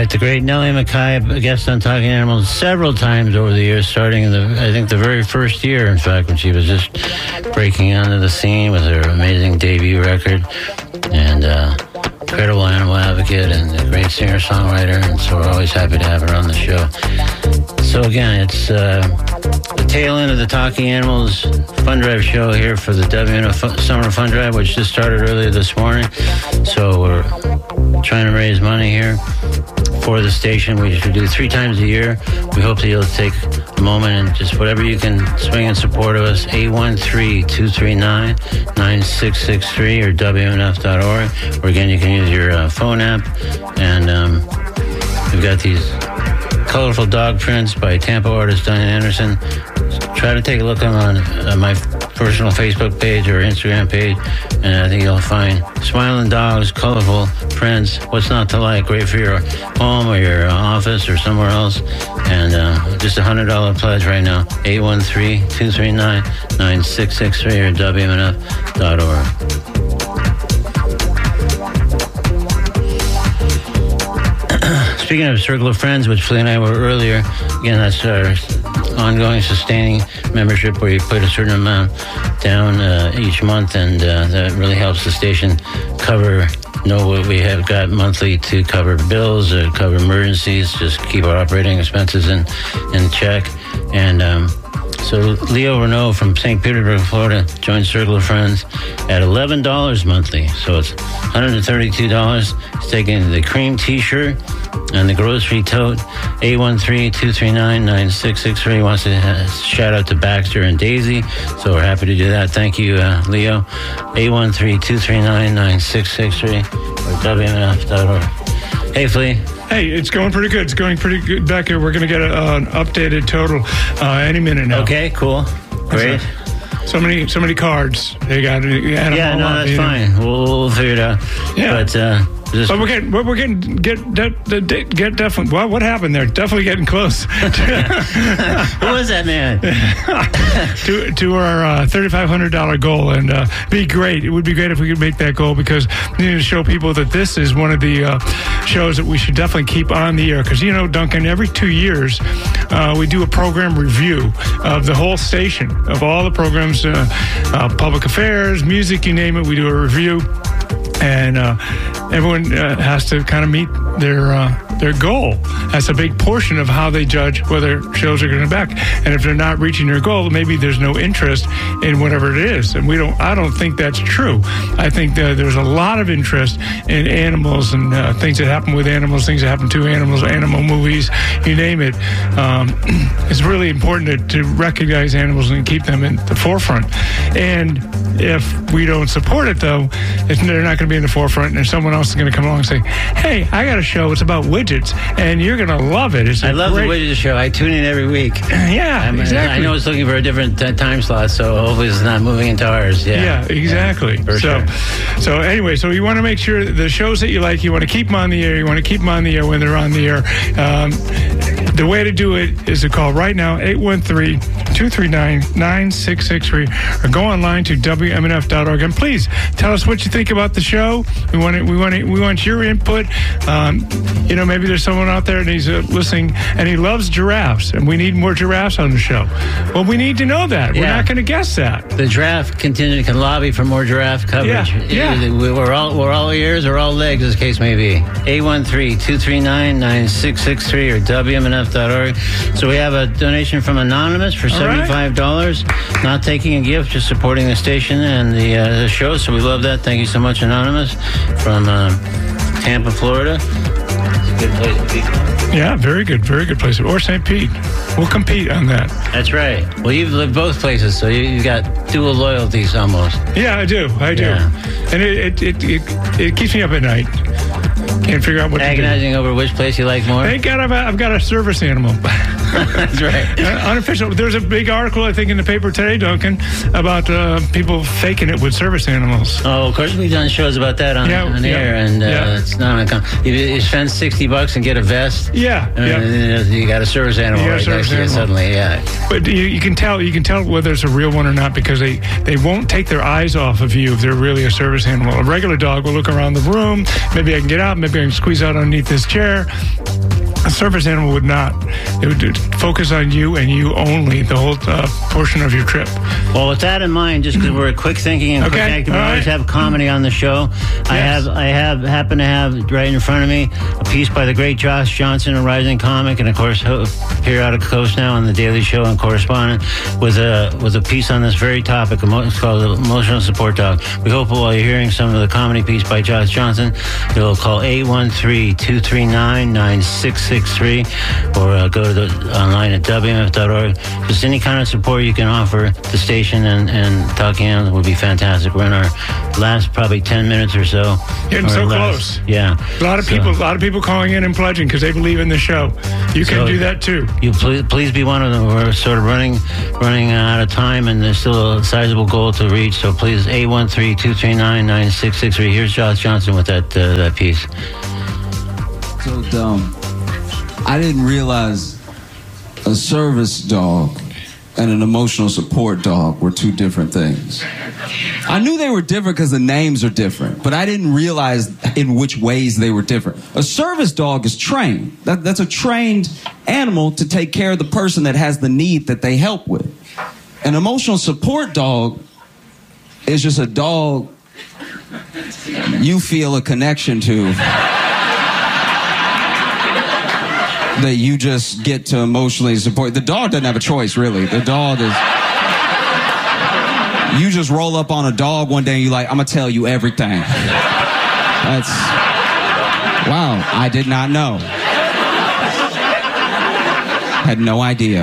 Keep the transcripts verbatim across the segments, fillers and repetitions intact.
right, the great Nellie McKay, guest on Talking Animals several times over the years, starting in the, I think, the very first year, in fact, when she was just breaking onto the scene with her amazing debut record, and uh, incredible animal advocate and a great singer-songwriter, and so we're always happy to have her on the show. So again, it's uh, the tail end of the Talking Animals Fund Drive show here for the W N F Summer Fund Drive, which just started earlier this morning. So we're trying to raise money here for the station. We should do three times a year. We hope that you'll take a moment and just whatever you can swing in support of us. eight one three, two three nine, nine six six three or W N F dot org. Or again, you can use your uh, phone app. And um, we've got these colorful dog prints by Tampa artist Diane Anderson. Try to take a look on uh, my personal Facebook page or Instagram page, and I think you'll find smiling dogs, colorful prints, what's not to like, great for your home or your uh, office or somewhere else. And uh, just a one hundred dollars pledge right now, eight one three, two three nine, nine six six three or W N F dot org. Speaking of Circle of Friends, which Flea and I were earlier, again, that's our ongoing sustaining membership where you put a certain amount down uh, each month, and uh, that really helps the station cover, know what we have got monthly to cover bills, uh, cover emergencies, just keep our operating expenses in, in check. And um, so Leo Renault from Saint Petersburg, Florida, joined Circle of Friends at eleven dollars monthly. So it's one hundred thirty-two dollars. He's taking the cream T-shirt and the grocery tote. Eight one three, two three nine, nine six six three. Wants to uh, shout out to Baxter and Daisy, so we're happy to do that. Thank you, uh, Leo. eight one three, two three nine, nine six six three or W N F dot org. Hey, Flea. Hey, it's going pretty good. It's going pretty good back here. We're going to get a, uh, an updated total uh, any minute now. Okay, cool. Great. So many, so many cards. They got. Yeah, no, that's fine. We'll, we'll figure it out. Yeah. But, uh, Just but we're getting, we're getting, get, get, get, get definitely. What, what happened there? Definitely getting close. Who was that man? to to our uh, thirty-five hundred dollars goal, and uh, be great. It would be great if we could make that goal, because we need to show people that this is one of the uh, shows that we should definitely keep on the air. Because you know, Duncan, every two years uh, we do a program review of the whole station, of all the programs, uh, uh, public affairs, music, you name it. We do a review. And uh, everyone uh, has to kind of meet their uh, their goal. That's a big portion of how they judge whether shows are going to back. And if they're not reaching their goal, maybe there's no interest in whatever it is. And we don't. I don't think that's true. I think that there's a lot of interest in animals and uh, things that happen with animals, things that happen to animals, animal movies, you name it. Um, it's really important to, to recognize animals and keep them in the forefront. And if we don't support it, though, if they're not going to be in the forefront, and someone else is going to come along and say, hey, I got a show, it's about widgets, and you're going to love it. It's I love great... the widget show. I tune in every week. Yeah, I'm, exactly. I know it's looking for a different uh, time slot, so hopefully it's not moving into ours. Yeah, yeah exactly. Yeah, so, sure. so anyway, so you want to make sure the shows that you like, you want to keep them on the air, you want to keep them on the air when they're on the air. Um, the way to do it is to call right now, eight one three, two three nine, nine six six three, or go online to W M N F dot org, and please tell us what you think about the show. We want it, we want it, we want your input. Um, you know, maybe there's someone out there and he's uh, listening and he loves giraffes, and we need more giraffes on the show. Well, we need to know that. Yeah. We're not going to guess that. The giraffe contingent can lobby for more giraffe coverage. Yeah. yeah. We're all we're all ears or all legs, as the case may be. eight one three, two three nine, nine six six three or W M N F dot org. So we have a donation from Anonymous for seventy-five dollars. Right. Not taking a gift, just supporting the station and the, uh, the show. So we love that. Thank you so much, Anonymous, from uh, Tampa, Florida. It's a good place to be. Yeah, very good, very good place. Or Saint Pete. We'll compete on that. That's right. Well, you've lived both places, so you, you've got dual loyalties almost. Yeah, I do. I do. Yeah. And it, it, it, it, it keeps me up at night. Can't figure out what Agonizing to do. over which place you like more? Thank God I've, I've got a service animal. That's right. Uh, unofficial. There's a big article, I think, in the paper today, Duncan, about uh, people faking it with service animals. Oh, of course, we've done shows about that on, yeah, on yeah, air, and uh, yeah. it's not uncommon. You, you spend sixty bucks and get a vest. Yeah, uh, yeah. You got a service animal you right service next to you suddenly. Yeah. But you, you can tell. You can tell whether it's a real one or not, because they, they won't take their eyes off of you if they're really a service animal. A regular dog will look around the room. Maybe I can get out. Maybe can squeeze out underneath this chair. A service animal would not. It would focus on you and you only the whole uh, portion of your trip. Well, with that in mind, just because we're quick thinking and okay. quick acting, we All always right. have comedy on the show. Yes. I have, I have, happen to have right in front of me a piece by the great Josh Johnson, a rising comic, and of course, ho- periodic host now on the Daily Show and correspondent, with a with a piece on this very topic. It's called the Emotional Support Dog. We hope while you're hearing some of the comedy piece by Josh Johnson, you'll call eight one three, two three nine, nine six six three or uh, go to the online at W M F dot org. Just any kind of support you can offer the station and, and Talking Animals would be fantastic. We're in our last probably ten minutes or so. Getting or so less. close. Yeah. A lot of So- people, a lot of people calling in and pledging because they believe in the show. You can So- do that too. You please, please be one of them. We're sort of running running out of time, and there's still a sizable goal to reach. So please, eight one three, two three nine, nine six six three. Here's Josh Johnson with that uh, that piece. So dumb. I didn't realize a service dog and an emotional support dog were two different things. I knew they were different because the names are different, but I didn't realize in which ways they were different. A service dog is trained. That, that's a trained animal to take care of the person that has the need that they help with. An emotional support dog is just a dog you feel a connection to that you just get to emotionally support. The dog doesn't have a choice, really. The dog is... You just roll up on a dog one day and you're like, I'm going to tell you everything. That's... Wow, I did not know. Had no idea.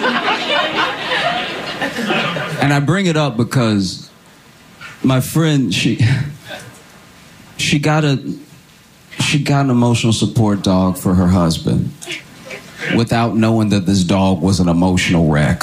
And I bring it up because my friend, she... She got a... She got an emotional support dog for her husband without knowing that this dog was an emotional wreck.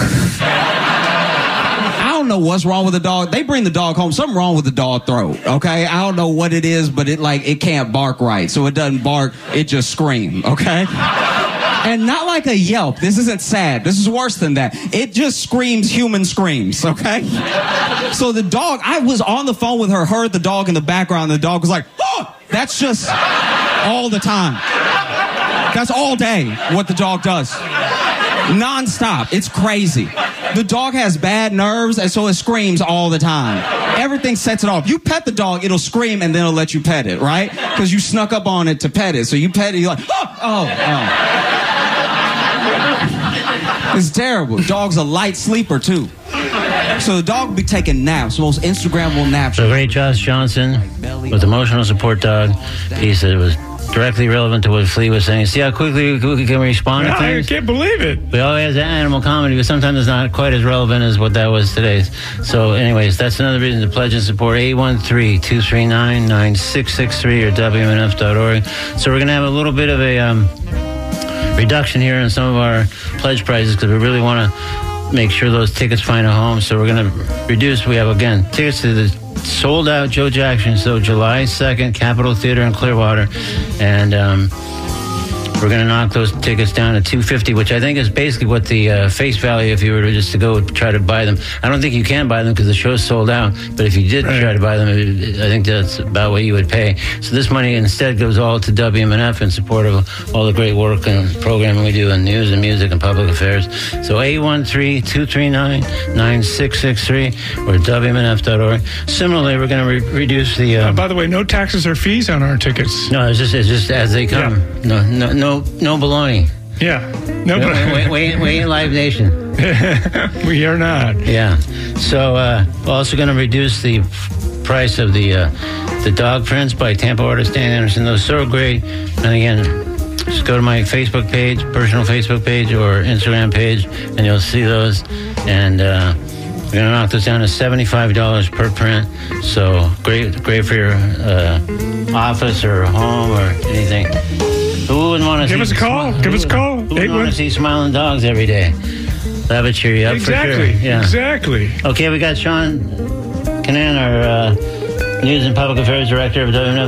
I don't know what's wrong with the dog. They bring the dog home. Something wrong with the dog throat, okay? I don't know what it is, but it like it can't bark right. So it doesn't bark, it just screams, okay? And not like a yelp. This isn't sad. This is worse than that. It just screams human screams, okay? So the dog, I was on the phone with her, heard the dog in the background, and the dog was like, oh! That's just all the time. That's all day what the dog does. Non-stop. It's crazy. The dog has bad nerves, and so it screams all the time. Everything sets it off. You pet the dog, it'll scream, and then it'll let you pet it, right? Because you snuck up on it to pet it. So you pet it, you're like, oh, oh, oh. It's terrible. Dog's a light sleeper, too. So the dog will be taking naps, most Instagrammable naps. So great Josh Johnson with Emotional Support Dog piece that was directly relevant to what Flea was saying. See how quickly we can respond to I things? can't believe it. We always have animal comedy, but sometimes it's not quite as relevant as what that was today. So anyways, that's another reason to pledge and support. eight one three, two three nine, nine six six three or W M N F dot org. So we're going to have a little bit of a um, reduction here in some of our pledge prices because we really want to make sure those tickets find a home. So we're going to reduce. We have, again, tickets to the sold-out Joe Jackson Show, July second, Capitol Theater in Clearwater. And um, we're going to knock those tickets down to two hundred fifty dollars, which I think is basically what the uh, face value if you were to just to go try to buy them. I don't think you can buy them because the show's sold out, but if you did Right. try to buy them, it, I think that's about what you would pay. So this money instead goes all to W M N F in support of all the great work and programming we do in news and music and public affairs. So eight one three, two three nine, nine six six three or W M N F dot org. Similarly, we're going to re- reduce the... Uh, Uh, by the way, no taxes or fees on our tickets. no, it's just, it's just as they come. Yeah. No, no, no, no baloney. Yeah. No, Wait, but wait, wait, wait, Live Nation. we are not. Yeah. So uh, we're also going to reduce the price of the uh, the dog prints by Tampa artist Dan Anderson. Those are so great. And again, just go to my Facebook page, personal Facebook page or Instagram page, and you'll see those. And uh, we're going to knock those down to seventy-five dollars per print. So great, great for your uh, office or home or anything. Who wouldn't want to Give see us a call. smi- Give us a call. Who wouldn't Eight want one- to see smiling dogs every day? That would cheer you up Exactly. for sure. Yeah. Exactly. Okay, we got Sean Canan, our uh, News and Public Affairs Director of W M N F.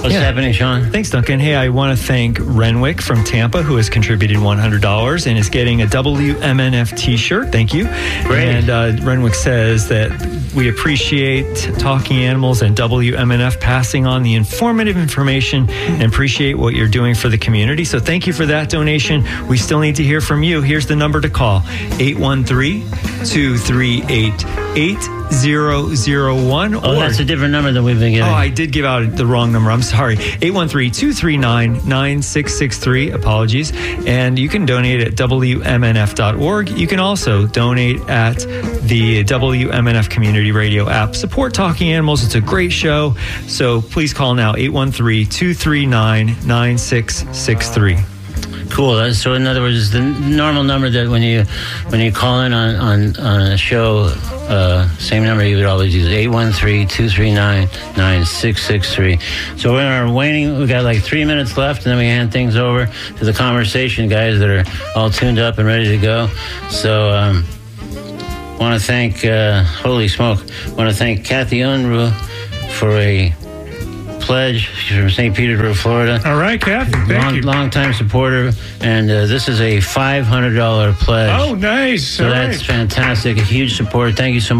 What's Yeah. happening, Sean? Thanks, Duncan. Hey, I want to thank Renwick from Tampa, who has contributed one hundred dollars and is getting a W M N F t-shirt. Thank you. Great. And uh, Renwick says that we appreciate Talking Animals and W M N F passing on the informative information and appreciate what you're doing for the community. So thank you for that donation. We still need to hear from you. Here's the number to call, eight one three, two three eight, eight zero zero one. Oh, that's a different number than we've been giving. Oh, I did give out the wrong number. I'm sorry. eight one three, two three nine, nine six six three. Apologies. And you can donate at W M N F dot org. You can also donate at the W M N F Community Radio app. Support Talking Animals. It's a great show. So please call now, eight one three, two three nine, nine six six three. Cool. That's- So in other words, the normal number that when you when you call in on, on, on a show, uh, same number you would always use, eight one three, two three nine, nine six six three. So we're in our waiting, we got like three minutes left, and then we hand things over to the conversation guys that are all tuned up and ready to go. So um, want to thank, uh, holy smoke, want to thank Kathy Unruh for a pledge. She's from Saint Petersburg, Florida. All right, Kathy. Thank long, you. long time supporter, and uh, this is a five hundred dollars pledge. Oh, nice. So All that's right. fantastic. A huge support. Thank you so much.